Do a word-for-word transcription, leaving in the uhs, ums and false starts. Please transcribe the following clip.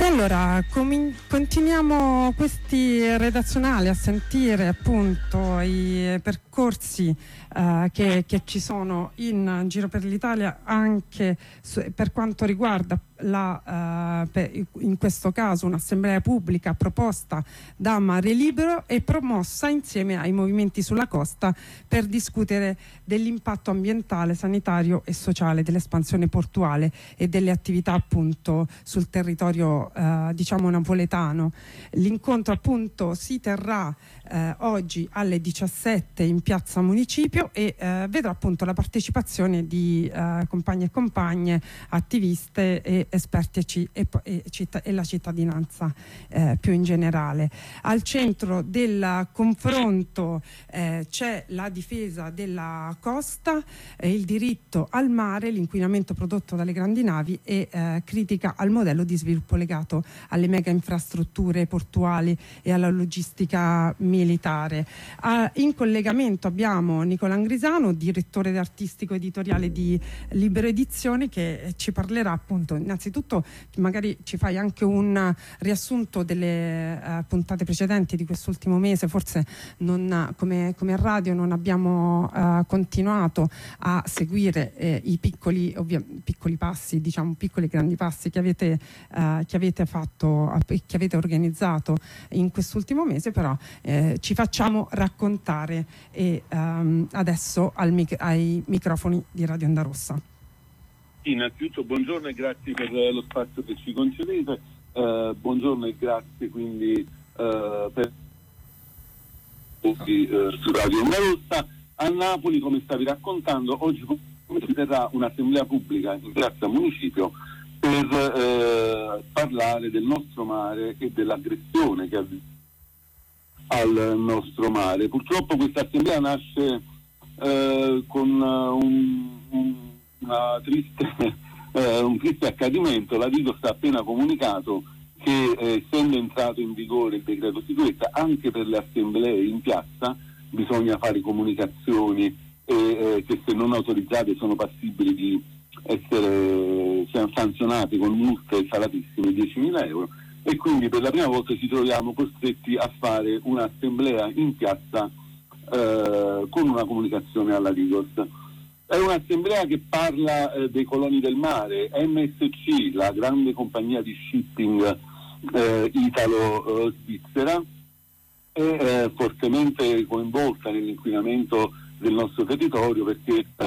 allora comin- continuiamo questi redazionali a sentire appunto i percorsi uh, che, che ci sono in giro per l'Italia, anche su, per quanto riguarda la, uh, per, in questo caso un'assemblea pubblica proposta da Mare Libero e promossa insieme ai movimenti sulla costa per discutere dell'impatto ambientale, sanitario e sociale dell'espansione portuale e delle attività appunto sul territorio eh, diciamo napoletano. L'incontro appunto si terrà eh, oggi alle diciassette in piazza Municipio e eh, vedrà appunto la partecipazione di eh, compagni e compagne, attiviste e esperti e, ci, e, e, citt- e la cittadinanza eh, più in generale. Al centro del confronto eh, c'è la difesa della costa, eh, il diritto al mare, l'inquinamento prodotto dalle grandi navi e eh, critica al modello di sviluppo legato alle mega infrastrutture portuali e alla logistica militare. Ah, in collegamento abbiamo Nicola Angrisano, direttore artistico editoriale di Libero Edizioni, che ci parlerà appunto, innanzitutto magari ci fai anche un riassunto delle uh, puntate precedenti di quest'ultimo mese. Forse non, come, come radio non abbiamo uh, continuato a seguire eh, i piccoli, ovvia, piccoli passi, diciamo piccoli grandi passi che avete, uh, che avete fatto, che avete organizzato in quest'ultimo mese, però eh, ci facciamo raccontare e um, adesso al mic- ai microfoni di Radio Onda Rossa. Innanzitutto buongiorno e grazie per lo spazio che ci concedete, uh, buongiorno e grazie quindi uh, per uh, su Radio Onda Rossa. A Napoli, come stavi raccontando, oggi si terrà un'assemblea pubblica in piazza Municipio per eh, parlare del nostro mare e dell'aggressione che ha al nostro mare. Purtroppo questa assemblea nasce eh, con un, un, una triste, eh, un triste accadimento. La Digos ha appena comunicato che eh, essendo entrato in vigore il decreto sicurezza, anche per le assemblee in piazza bisogna fare comunicazioni e, eh, che se non autorizzate sono passibili di essere sanzionati con multe salatissime, diecimila euro, e quindi per la prima volta ci troviamo costretti a fare un'assemblea in piazza eh, con una comunicazione alla Digos. È un'assemblea che parla eh, dei coloni del mare. M S C, la grande compagnia di shipping eh, italo-svizzera, è eh, fortemente coinvolta nell'inquinamento del nostro territorio, perché